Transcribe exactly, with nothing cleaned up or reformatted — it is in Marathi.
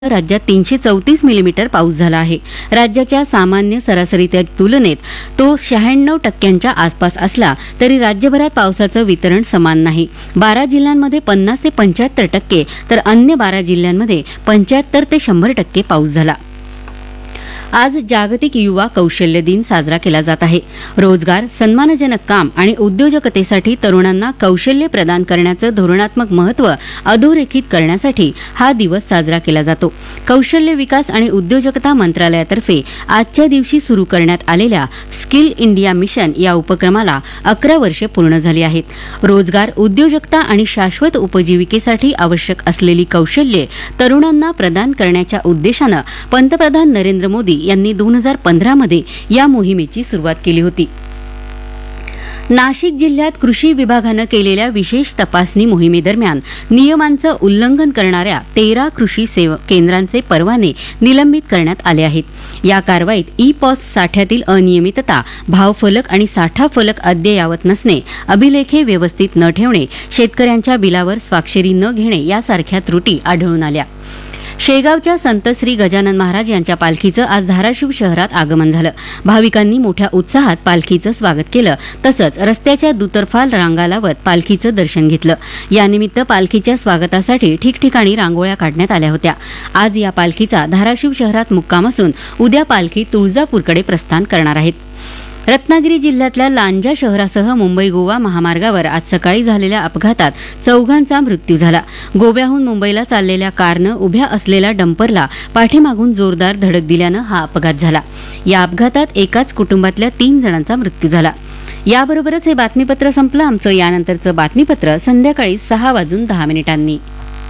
राज्यात तीनशे चौतीस मिलीमीटर पाऊस झाला आहे. राज्याच्या सामान्य सरासरीच्या तुलनेत तो शहाण्णव टक्क्यांच्या आसपास असला तरी राज्यभरात पावसाचं वितरण समान नाही. बारा जिल्ह्यांमध्ये पन्नास ते पंच्याहत्तर टक्के तर अन्य बारा जिल्ह्यांमध्ये पंच्याहत्तर ते शंभर टक्के पाऊस झाला. आज जागतिक युवा कौशल्य दिन साजरा केला जात आहे. रोजगार, सन्मानजनक काम आणि उद्योजकतेसाठी तरुणांना कौशल्य प्रदान करण्याचं धोरणात्मक महत्त्व अधोरेखित करण्यासाठी हा दिवस साजरा केला जातो. कौशल्य विकास आणि उद्योजकता मंत्रालयातर्फे आजच्या दिवशी सुरू करण्यात आलेल्या स्किल इंडिया मिशन या उपक्रमाला अकरा वर्षे पूर्ण झाली आहेत. रोजगार, उद्योजकता आणि शाश्वत उपजीविकेसाठी आवश्यक असलेली कौशल्ये तरुणांना प्रदान करण्याच्या उद्देशानं पंतप्रधान नरेंद्र मोदी यांनी दोन हजार पंधरा मध्ये या मोहिमेची सुरुवात केली होती. नाशिक जिल्ह्यात कृषी विभागानं केलेल्या विशेष तपासणी मोहिमेदरम्यान नियमांचं उल्लंघन करणाऱ्या तेरा कृषी सेवा केंद्रांचे परवाने निलंबित करण्यात आले आहेत. या कारवाईत ई पॉस साठ्यातील अनियमितता, भावफलक आणि साठा फलक अद्ययावत नसणे, अभिलेखे व्यवस्थित न ठेवणे, शेतकऱ्यांच्या बिलावर स्वाक्षरी न घेणे यासारख्या त्रुटी आढळून आल्या. शेगावच्या संत श्री गजानन महाराज यांच्या पालखीचं आज धाराशिव शहरात आगमन झालं. भाविकांनी मोठ्या उत्साहात पालखीचं स्वागत केलं तसंच रस्त्याच्या दुतर्फा रांगा लावत पालखीचं दर्शन घेतलं. यानिमित्त पालखीच्या स्वागतासाठी ठिकठिकाणी रांगोळ्या काढण्यात आल्या होत्या. आज या पालखीचा धाराशिव शहरात मुक्काम असून उद्या पालखी तुळजापूरकडे प्रस्थान करणार आहेत. रत्नागिरी जिल्ह्यातल्या लांजा शहरासह मुंबई गोवा महामार्गावर आज सकाळी झालेल्या अपघातात चौघांचा मृत्यू झाला. गोव्याहून मुंबईला चाललेल्या कारनं उभ्या असलेल्या डंपरला पाठीमागून जोरदार धडक दिल्यानं हा अपघात झाला. या अपघातात एकाच कुटुंबातल्या तीन जणांचा मृत्यू झाला. याबरोबरच हे बातमीपत्र संपलं. आमचं यानंतरचं बातमीपत्र संध्याकाळी सहा वाजून दहा मिनिटांनी.